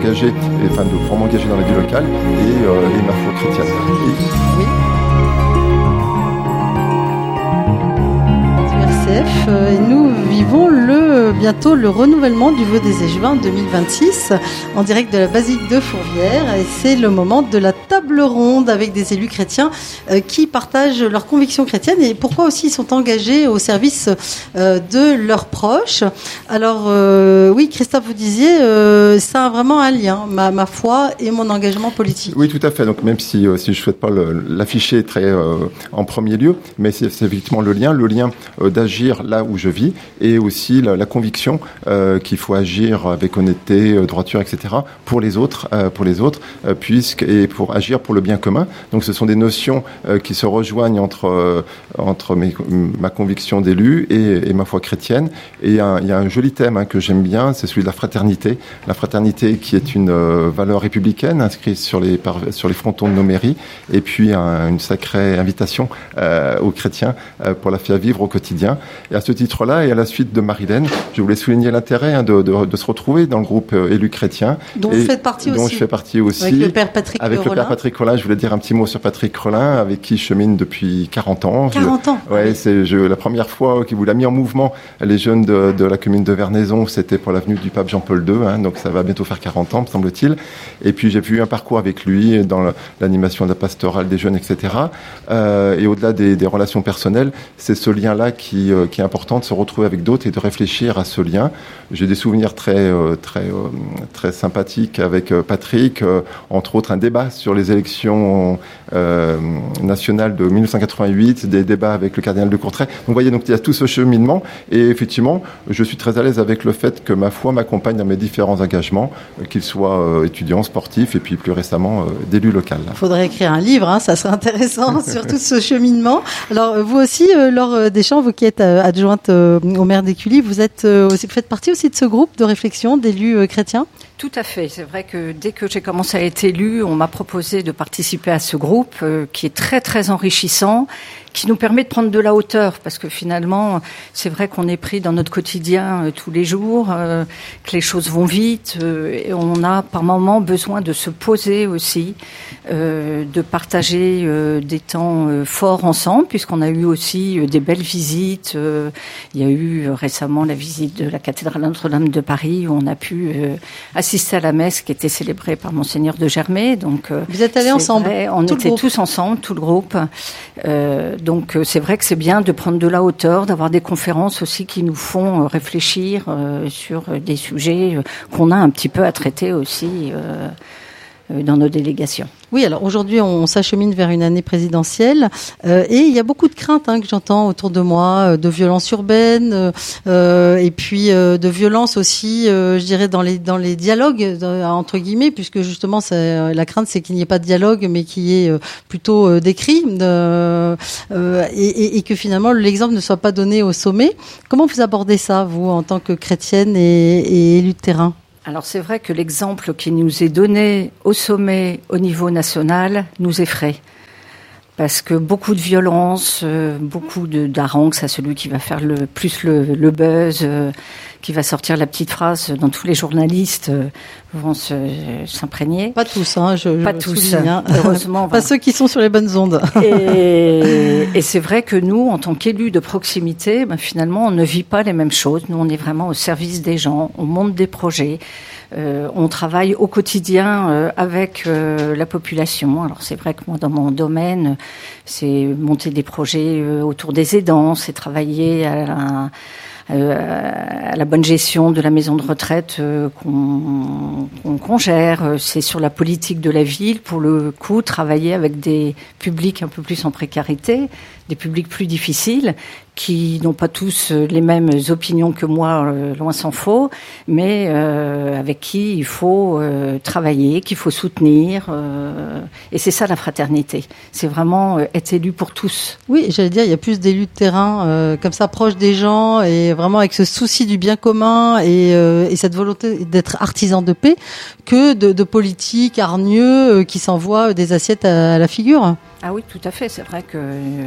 m'engager, pour m'engager dans la vie locale et ma foi chrétienne. Oui. RCF, et nous vivons bientôt le renouvellement du vœu des Échevins 2026 en direct de la basilique de Fourvière, et c'est le moment de la table ronde avec des élus chrétiens qui partagent leurs convictions chrétiennes et pourquoi aussi ils sont engagés au service de leurs proches. Alors oui, Christophe, vous disiez ça a vraiment un lien, ma foi et mon engagement politique. Oui, tout à fait. Donc même si je souhaite pas l'afficher très en premier lieu, mais c'est effectivement le lien d'agir là où je vis, et aussi la conviction qu'il faut agir avec honnêteté, droiture, etc. pour les autres, et pour agir pour le bien commun. Donc ce sont des notions qui se rejoignent entre ma conviction d'élu et ma foi chrétienne. Et il y a un joli thème que j'aime bien, c'est celui de la fraternité. La fraternité qui est une valeur républicaine inscrite sur les frontons de nos mairies, et puis une sacrée invitation aux chrétiens pour la faire vivre au quotidien. Et à ce titre-là, et à la suite de Marilène, je voulais souligner l'intérêt de se retrouver dans le groupe élus chrétiens. Dont vous faites partie aussi. Dont je fais partie aussi. Avec le père Patrick Rollin. Avec le père Patrick Rollin. Je voulais dire un petit mot sur Patrick Rollin, avec qui je chemine depuis 40 ans. 40 ans. Ouais, oui. C'est la première fois qu'il vous l'a mis en mouvement, les jeunes de la commune de Vernaison, c'était pour l'avenue du pape Jean-Paul II, donc ça va bientôt faire 40 ans, me semble-t-il. Et puis j'ai eu un parcours avec lui dans l'animation de la pastorale des jeunes, etc. Et au-delà des relations personnelles, c'est ce lien-là qui est important, de se retrouver avec d'autres et de réfléchir à ce lien. J'ai des souvenirs très sympathiques avec Patrick, entre autres un débat sur les élections nationales de 1988, des débats avec le cardinal de Courtrai. Donc vous voyez, donc il y a tout ce cheminement, et effectivement, je suis très à l'aise avec le fait que ma foi m'accompagne dans mes différents engagements, qu'ils soient étudiants, sportifs, et puis plus récemment d'élu local. Il faudrait écrire un livre, ça serait intéressant sur tout ce cheminement. Alors vous aussi, Laure Deschamps, vous qui êtes adjointe au maire d'Écully, vous faites partie aussi de ce groupe de réflexion d'élus chrétiens ? Tout à fait. C'est vrai que dès que j'ai commencé à être élue, on m'a proposé de participer à ce groupe qui est très très enrichissant, qui nous permet de prendre de la hauteur, parce que finalement, c'est vrai qu'on est pris dans notre quotidien tous les jours, que les choses vont vite, et on a par moments besoin de se poser aussi, de partager des temps forts ensemble, puisqu'on a eu aussi des belles visites. Il y a eu récemment la visite de la cathédrale Notre-Dame de Paris, où on a pu assister à la messe qui était célébrée par Monseigneur de Germay. Donc, vous êtes allés ensemble, on était tous ensemble, tout le groupe. Donc c'est vrai que c'est bien de prendre de la hauteur, d'avoir des conférences aussi qui nous font réfléchir sur des sujets qu'on a un petit peu à traiter aussi dans nos délégations. Oui, alors aujourd'hui, on s'achemine vers une année présidentielle et il y a beaucoup de craintes que j'entends autour de moi, de violences urbaines et puis de violences aussi, je dirais, dans les dialogues, entre guillemets, puisque justement, la crainte, c'est qu'il n'y ait pas de dialogue, mais qu'il y ait plutôt des cris et que finalement, l'exemple ne soit pas donné au sommet. Comment vous abordez ça, vous, en tant que chrétienne et élue de terrain ? Alors c'est vrai que l'exemple qui nous est donné au sommet, au niveau national, nous effraie. Parce que beaucoup de violence, beaucoup d'harangues, c'est celui qui va faire le plus le buzz, qui va sortir la petite phrase dont tous les journalistes vont s'imprégner. Pas tous, pas tous, heureusement. Pas ceux qui sont sur les bonnes ondes. Et c'est vrai que nous, en tant qu'élus de proximité, finalement, on ne vit pas les mêmes choses. Nous, on est vraiment au service des gens, on monte des projets. On travaille au quotidien avec la population. Alors c'est vrai que moi, dans mon domaine, c'est monter des projets autour des aidants, c'est travailler à la bonne gestion de la maison de retraite qu'on gère. C'est sur la politique de la ville, pour le coup, travailler avec des publics un peu plus en précarité, des publics plus difficiles, qui n'ont pas tous les mêmes opinions que moi, loin s'en faut, mais avec qui il faut travailler, qu'il faut soutenir. Et c'est ça la fraternité. C'est vraiment être élu pour tous. Oui, j'allais dire, il y a plus d'élus de terrain comme ça, proches des gens, et vraiment avec ce souci du bien commun et cette volonté d'être artisan de paix, que de politiques hargneux qui s'envoient des assiettes à la figure. Ah oui, tout à fait. C'est vrai que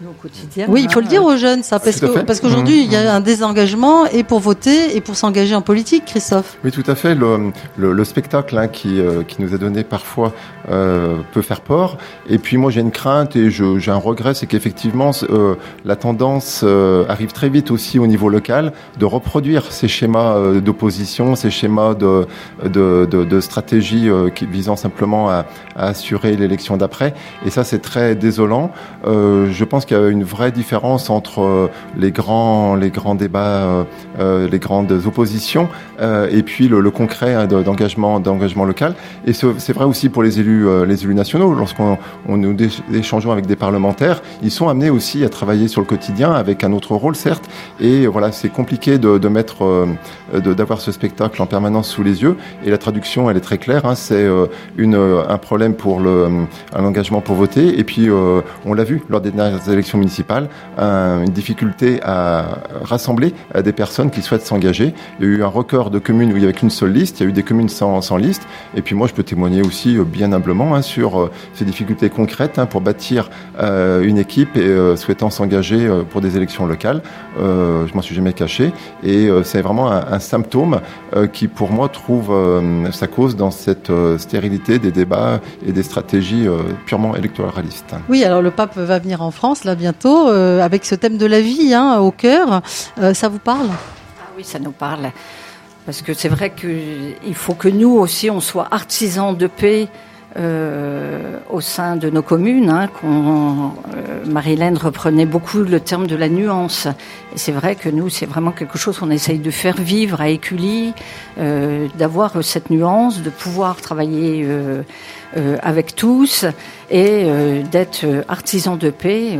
au quotidien. Oui, il faut le dire aux jeunes, ça, parce qu'aujourd'hui, il y a un désengagement et pour voter et pour s'engager en politique, Christophe. Oui, tout à fait. Le spectacle qui nous est donné parfois peut faire peur. Et puis moi, j'ai une crainte et j'ai un regret, c'est qu'effectivement, la tendance arrive très vite aussi au niveau local de reproduire ces schémas d'opposition, ces schémas de stratégie visant simplement à assurer l'élection d'après. Et ça, c'est très désolant. Je pense qu'il y a une vraie différence entre les grands débats, les grandes oppositions, et puis le concret d'engagement local. Et c'est vrai aussi pour les élus nationaux. Lorsqu'on nous échangeons avec des parlementaires, ils sont amenés aussi à travailler sur le quotidien avec un autre rôle, certes. Et voilà, c'est compliqué d'avoir ce spectacle en permanence sous les yeux. Et la traduction, elle est très claire. C'est un problème pour un engagement pour voter. Et puis, on l'a vu lors des dernières élections municipales, une difficulté à rassembler des personnes qui souhaitent s'engager. Il y a eu un record de communes où il n'y avait qu'une seule liste. Il y a eu des communes sans liste. Et puis moi, je peux témoigner aussi bien humblement sur ces difficultés concrètes pour bâtir une équipe et souhaitant s'engager pour des élections locales. Je m'en suis jamais caché. Et c'est vraiment un symptôme qui, pour moi, trouve sa cause dans cette stérilité des débats et des stratégies purement électoralistes. Oui, alors le pape va venir en France, là, bientôt, avec ce thème de la vie au cœur. Ça vous parle ? Ah oui, ça nous parle. Parce que c'est vrai qu'il faut que nous aussi, on soit artisans de paix au sein de nos communes. Marie-Hélène reprenait beaucoup le terme de la nuance. Et c'est vrai que nous, c'est vraiment quelque chose qu'on essaye de faire vivre à Écully, d'avoir cette nuance, de pouvoir travailler avec tous et d'être artisans de paix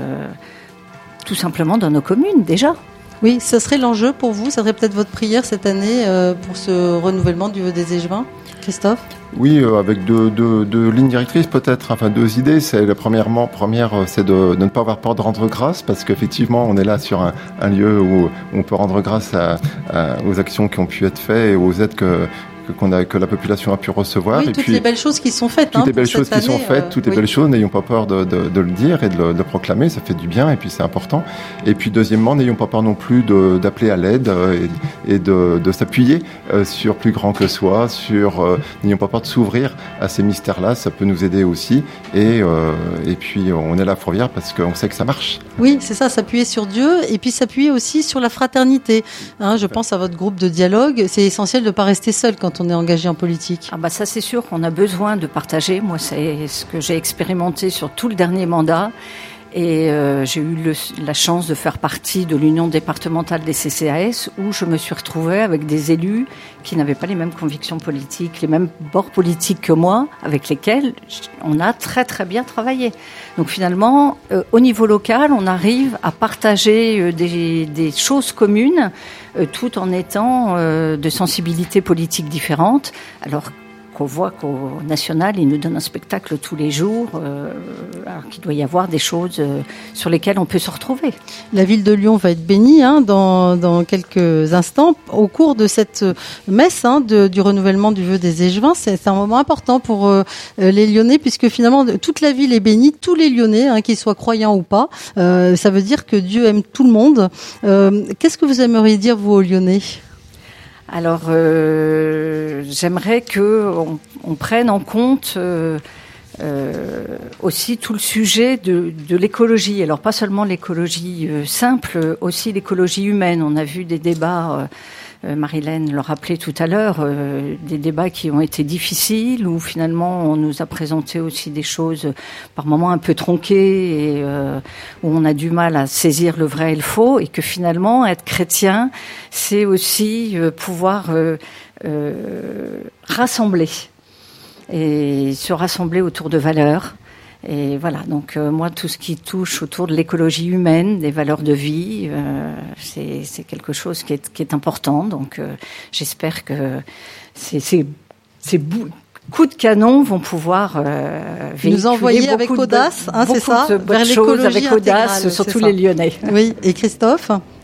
tout simplement dans nos communes déjà. Oui, ce serait l'enjeu pour vous, ça serait peut-être votre prière cette année pour ce renouvellement du vœu des Échevins, Christophe ? Oui, avec deux lignes directrices peut-être, deux idées. C'est la première, c'est de ne pas avoir peur de rendre grâce, parce qu'effectivement, on est là sur un lieu où on peut rendre grâce aux actions qui ont pu être faites et aux aides que la population a pu recevoir. Oui, toutes les belles choses qui sont faites. Toutes les belles choses qui sont faites, toutes les belles choses, n'ayons pas peur de le dire et de le proclamer, ça fait du bien et puis c'est important. Et puis deuxièmement, n'ayons pas peur non plus d'appeler à l'aide et de s'appuyer sur plus grand que soi, n'ayons pas peur de s'ouvrir à ces mystères-là, ça peut nous aider aussi. Et puis on est là à Fourvière parce qu'on sait que ça marche. Oui, c'est ça, s'appuyer sur Dieu et puis s'appuyer aussi sur la fraternité. Je pense à votre groupe de dialogue, c'est essentiel de ne pas rester seul quand on est engagé en politique. Ça c'est sûr qu'on a besoin de partager. Moi, c'est ce que j'ai expérimenté sur tout le dernier mandat. Et j'ai eu la chance de faire partie de l'union départementale des CCAS où je me suis retrouvée avec des élus qui n'avaient pas les mêmes convictions politiques, les mêmes bords politiques que moi, avec lesquels on a très très bien travaillé. Donc finalement, au niveau local, on arrive à partager des choses communes tout en étant de sensibilités politiques différentes. Alors qu'on voit qu'au national, il nous donne un spectacle tous les jours, alors qu'il doit y avoir des choses sur lesquelles on peut se retrouver. La ville de Lyon va être bénie dans quelques instants. Au cours de cette messe du renouvellement du vœu des Échevins, c'est un moment important pour les Lyonnais, puisque finalement, toute la ville est bénie, tous les Lyonnais, qu'ils soient croyants ou pas. Ça veut dire que Dieu aime tout le monde. Qu'est-ce que vous aimeriez dire, vous, aux Lyonnais ? Alors, j'aimerais qu'on prenne en compte aussi tout le sujet de l'écologie. Alors, pas seulement l'écologie simple, aussi l'écologie humaine. On a vu des débats, Marie-Hélène le rappelait tout à l'heure, des débats qui ont été difficiles, où finalement on nous a présenté aussi des choses par moments un peu tronquées, et où on a du mal à saisir le vrai et le faux, et que finalement être chrétien, c'est aussi pouvoir rassembler, et se rassembler autour de valeurs. Et voilà, donc moi, tout ce qui touche autour de l'écologie humaine, des valeurs de vie, c'est quelque chose qui est important. Donc j'espère que ces coups de canon vont pouvoir nous envoyer avec audace, c'est ça, vers l'écologie avec audace sur tous les Lyonnais. Oui, et Christophe ?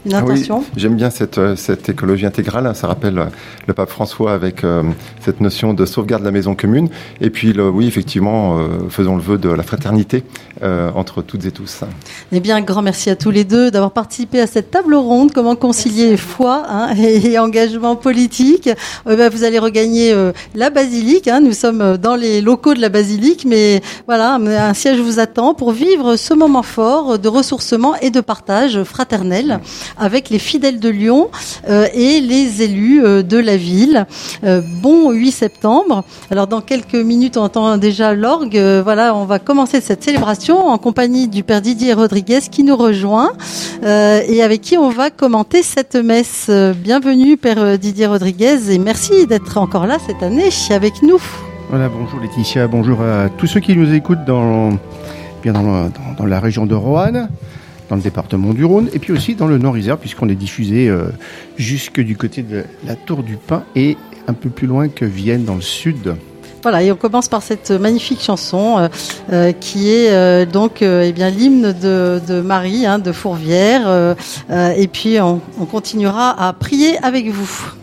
une intention. Oui, j'aime bien cette écologie intégrale. Ça rappelle le pape François avec cette notion de sauvegarde de la maison commune. Et puis, oui, effectivement, faisons le vœu de la fraternité entre toutes et tous. Eh bien, un grand merci à tous les deux d'avoir participé à cette table ronde. Comment concilier foi et engagement politique. Vous allez regagner la basilique. Nous sommes dans les locaux de la basilique, mais voilà, un siège vous attend pour vivre ce moment fort de ressourcement et de partage fraternel avec les fidèles de Lyon et les élus de la ville. Bon 8 septembre. Alors dans quelques minutes, on entend déjà l'orgue. Voilà, on va commencer cette célébration en compagnie du Père Didier Rodriguez qui nous rejoint et avec qui on va commenter cette messe. Bienvenue Père Didier Rodriguez et merci d'être encore là cette année avec nous. Voilà, bonjour Laetitia, bonjour à tous ceux qui nous écoutent dans la région de Roanne, dans le département du Rhône, et puis aussi dans le Nord-Isère, puisqu'on est diffusé jusque du côté de la Tour du Pin et un peu plus loin que Vienne, dans le sud. Voilà, et on commence par cette magnifique chanson qui est l'hymne de Marie, de Fourvière, et puis on continuera à prier avec vous.